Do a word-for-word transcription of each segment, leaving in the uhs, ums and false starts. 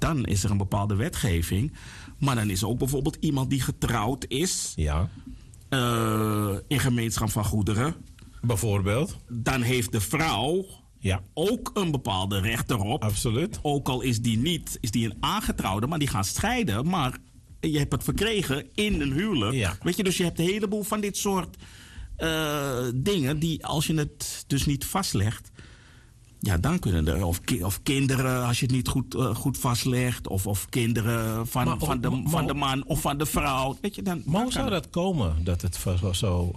dan is er een bepaalde wetgeving. Maar dan is er ook bijvoorbeeld iemand die getrouwd is. Ja. Uh, in gemeenschap van goederen. Bijvoorbeeld. Dan heeft de vrouw ja. ook een bepaalde recht erop. Absoluut. Ook al is die niet, is die een aangetrouwde, maar die gaan scheiden. Maar je hebt het verkregen in een huwelijk. Ja. Weet je, dus je hebt een heleboel van dit soort uh, dingen die als je het dus niet vastlegt. Ja, dan kunnen er, of, ki- of kinderen, als je het niet goed, uh, goed vastlegt, of, of kinderen van, maar, van, de, maar, van de man of van de vrouw. Weet je, dan, maar hoe zou dat komen, dat het zo, zo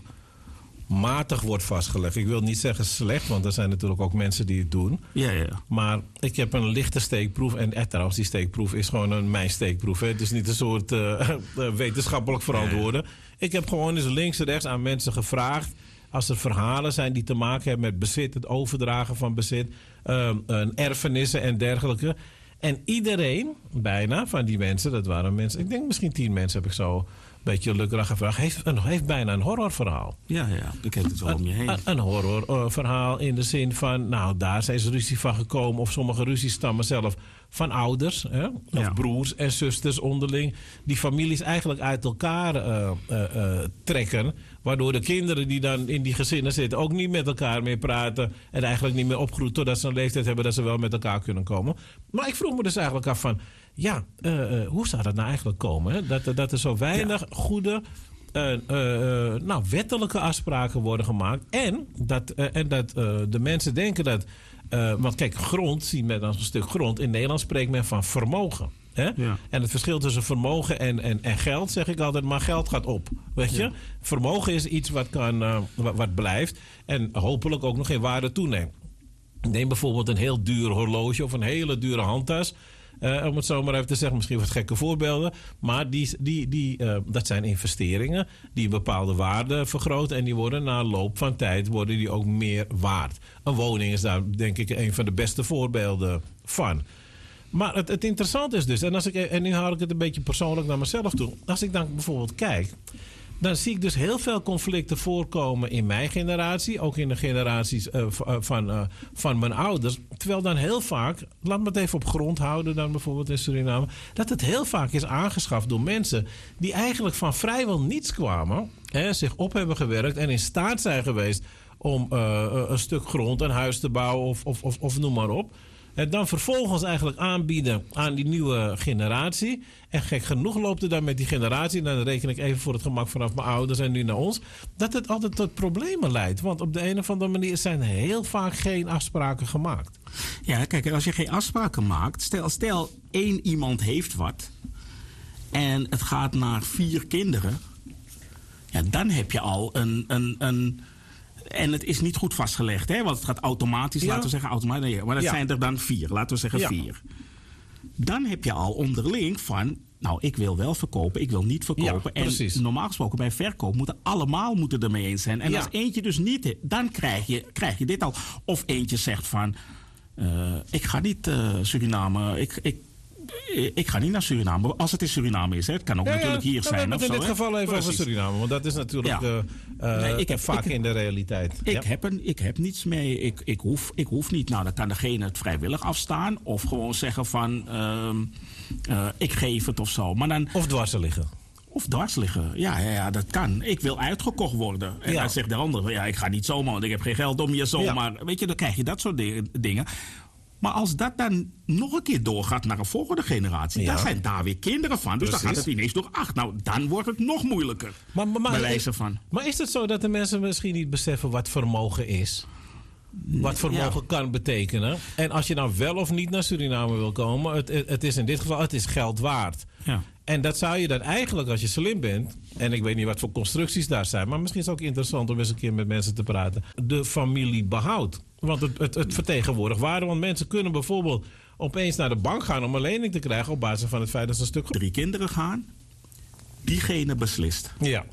matig wordt vastgelegd? Ik wil niet zeggen slecht, want er zijn natuurlijk ook mensen die het doen. Ja, ja. Maar ik heb een lichte steekproef, en eh, trouwens, die steekproef is gewoon een mijn steekproef. Hè. Het is niet een soort uh, wetenschappelijk verantwoorden. Ja, ja. Ik heb gewoon eens links en rechts aan mensen gevraagd. Als er verhalen zijn die te maken hebben met bezit, het overdragen van bezit, um, een erfenissen en dergelijke. En iedereen, bijna, van die mensen, dat waren mensen, ik denk misschien tien mensen heb ik zo een beetje lukraak gevraagd, heeft, een, heeft bijna een horrorverhaal. Ja, ja, ik heb het zo om je heen. Een, een horrorverhaal uh, in de zin van, nou, daar is ruzie van gekomen, of sommige ruzies stammen zelf van ouders, hè? Of ja. broers en zusters onderling, die families eigenlijk uit elkaar uh, uh, uh, trekken, waardoor de kinderen die dan in die gezinnen zitten ook niet met elkaar meer praten en eigenlijk niet meer opgroeien totdat ze een leeftijd hebben dat ze wel met elkaar kunnen komen. Maar ik vroeg me dus eigenlijk af van, ja, uh, uh, hoe zou dat nou eigenlijk komen? Hè? Dat, dat er zo weinig ja. goede Uh, uh, uh, nou, wettelijke afspraken worden gemaakt. En dat, uh, en dat uh, de mensen denken dat. Uh, want kijk, grond, zien men als een stuk grond. In Nederland spreekt men van vermogen. Hè? Ja. En het verschil tussen vermogen en, en, en geld, zeg ik altijd, maar geld gaat op. Weet je? Ja. Vermogen is iets wat, kan, uh, wat, wat blijft. En hopelijk ook nog in waarde toeneemt. Neem bijvoorbeeld een heel duur horloge of een hele dure handtas. Uh, om het zo maar even te zeggen, misschien wat gekke voorbeelden. Maar die, die, die, uh, dat zijn investeringen die een bepaalde waarde vergroten. En die worden na loop van tijd worden die ook meer waard. Een woning is daar denk ik een van de beste voorbeelden van. Maar het, het interessante is dus, en, als ik, en nu haal ik het een beetje persoonlijk naar mezelf toe. Als ik dan bijvoorbeeld kijk, dan zie ik dus heel veel conflicten voorkomen in mijn generatie. Ook in de generaties uh, van, uh, van mijn ouders. Terwijl dan heel vaak, laat me het even op grond houden dan bijvoorbeeld in Suriname. Dat het heel vaak is aangeschaft door mensen die eigenlijk van vrijwel niets kwamen. Hè, zich op hebben gewerkt en in staat zijn geweest om uh, een stuk grond, een huis te bouwen of, of, of, of noem maar op. En dan vervolgens eigenlijk aanbieden aan die nieuwe generatie. En gek genoeg loopt het dan met die generatie, en dan reken ik even voor het gemak vanaf mijn ouders en nu naar ons, dat het altijd tot problemen leidt. Want op de een of andere manier zijn er heel vaak geen afspraken gemaakt. Ja, kijk, als je geen afspraken maakt, stel, stel één iemand heeft wat en het gaat naar vier kinderen, ja, dan heb je al een... een, een En het is niet goed vastgelegd, hè? Want het gaat automatisch, ja. laten we zeggen automatisch. Nee, maar dat ja. zijn er dan vier, laten we zeggen ja. vier. Dan heb je al onderling van, nou, ik wil wel verkopen, ik wil niet verkopen. Ja, en normaal gesproken bij verkoop moeten allemaal moeten ermee eens zijn. En ja. als eentje dus niet, dan krijg je, krijg je dit al. Of eentje zegt van, uh, ik ga niet uh, Suriname, ik... ik Ik ga niet naar Suriname. Als het in Suriname is, hè. Het kan ook ja, natuurlijk hier ja, zijn. We hebben het in dit geval even Precies. over Suriname. Want dat is natuurlijk ja. uh, nee, ik heb, vaak ik, in de realiteit. Ik, ja. heb, een, ik heb niets mee. Ik, ik, hoef, ik hoef niet. Nou, dan kan degene het vrijwillig afstaan. Of gewoon zeggen van, uh, uh, ik geef het of zo. Maar dan, of dwars liggen. Of dwars liggen. Ja, ja, ja, dat kan. Ik wil uitgekocht worden. En ja. dan zegt de ander, ja, ik ga niet zomaar, want ik heb geen geld om je zomaar. Ja. Weet je, dan krijg je dat soort dingen. Maar als dat dan nog een keer doorgaat naar een volgende generatie, ja. dan zijn daar weer kinderen van. Dus Precies. dan gaat het ineens door acht. Nou, dan wordt het nog moeilijker. Maar, maar, maar, bij wijze van. Maar is het zo dat de mensen misschien niet beseffen wat vermogen is? Wat vermogen ja. kan betekenen? En als je nou wel of niet naar Suriname wil komen, het, het, het is in dit geval, het is geld waard. Ja. En dat zou je dan eigenlijk, als je slim bent, en ik weet niet wat voor constructies daar zijn, maar misschien is het ook interessant om eens een keer met mensen te praten, de familie behoudt. Want het, het, het vertegenwoordigt waarde. Want mensen kunnen bijvoorbeeld opeens naar de bank gaan om een lening te krijgen op basis van het feit dat ze een stuk... Drie kinderen gaan, diegene beslist. Ja.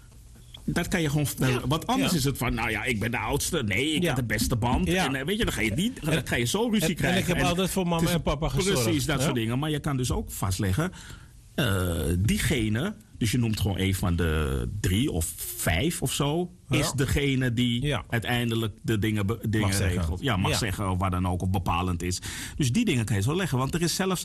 Dat kan je gewoon vertellen. Ja. Want anders ja. is het van, nou ja, ik ben de oudste. Nee, ik ja. heb de beste band. Ja. En uh, weet je, dan ga je, niet, dan ga je zo ruzie en, krijgen. En ik heb en altijd voor mama en papa gezorgd. Precies, dat ja? soort dingen. Maar je kan dus ook vastleggen, uh, diegene, dus je noemt gewoon een van de drie of vijf of zo, ja. is degene die ja. uiteindelijk de dingen, be, dingen mag regelt. Ja, mag ja. zeggen, of waar dan ook, of bepalend is. Dus die dingen kan je zo leggen. Want er is zelfs,